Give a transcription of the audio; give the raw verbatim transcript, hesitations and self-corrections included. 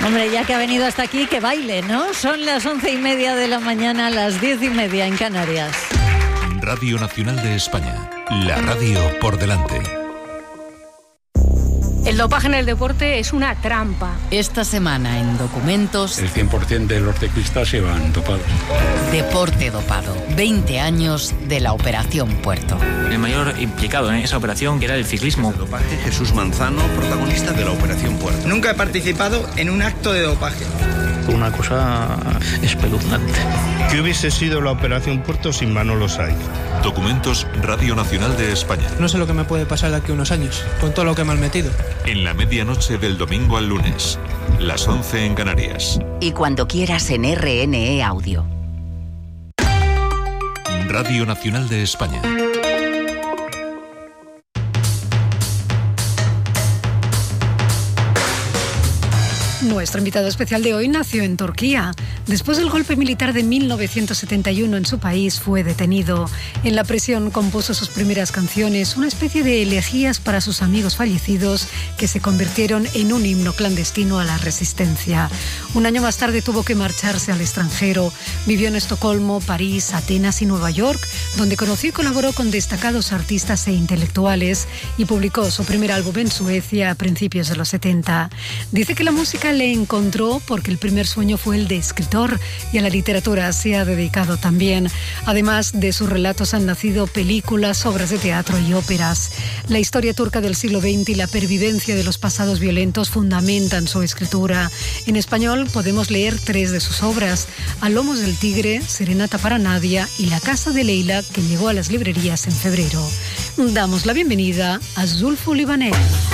Hombre, ya que ha venido hasta aquí, que baile, ¿no? Son las once y media de la mañana, las diez y media en Canarias. Radio Nacional de España, la radio por delante. El dopaje en el deporte es una trampa. Esta semana en Documentos... El cien por ciento de los ciclistas se van dopados. Deporte dopado. veinte años de la Operación Puerto. El mayor implicado en esa operación, que era el ciclismo. El dopaje, Jesús Manzano, protagonista de la Operación Puerto. Nunca he participado en un acto de dopaje. Una cosa espeluznante. ¿Qué hubiese sido la Operación Puerto sin Manolo Saiz? Documentos Radio Nacional de España. No sé lo que me puede pasar de aquí a unos años, con todo lo que me han metido. En la medianoche del domingo al lunes, las once en Canarias. Y cuando quieras en R N E Audio. Radio Nacional de España. Nuestro invitado especial de hoy nació en Turquía. Después del golpe militar de mil novecientos setenta y uno en su país, fue detenido. En la prisión compuso sus primeras canciones, una especie de elegías para sus amigos fallecidos que se convirtieron en un himno clandestino a la resistencia. Un año más tarde tuvo que marcharse al extranjero. Vivió en Estocolmo, París, Atenas y Nueva York, donde conoció y colaboró con destacados artistas e intelectuales y publicó su primer álbum en Suecia a principios de los setenta. Dice que la música le encontró porque el primer sueño fue el de escritor y a la literatura se ha dedicado también. Además de sus relatos han nacido películas, obras de teatro y óperas. La historia turca del siglo veinte y la pervivencia de los pasados violentos fundamentan su escritura. En español podemos leer tres de sus obras: A lomos del tigre, Serenata para Nadia y La casa de Leila, que llegó a las librerías en febrero. Damos la bienvenida a Zulfü Livaneli.